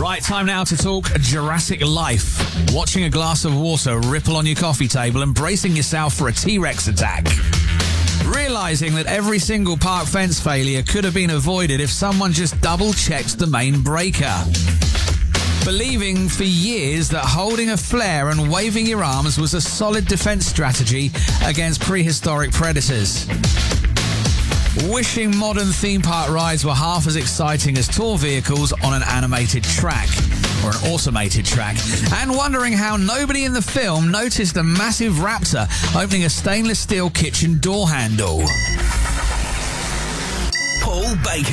Right, time now to talk Jurassic Life. Watching a glass of water ripple on your coffee table and bracing yourself for a T-Rex attack. Realising that every single park fence failure could have been avoided if someone just double-checked the main breaker. Believing for years that holding a flare and waving your arms was a solid defence strategy against prehistoric predators. Wishing modern theme park rides were half as exciting as tour vehicles on an animated track, or an automated track, and wondering how nobody in the film noticed a massive raptor opening a stainless steel kitchen door handle. Paul Baker.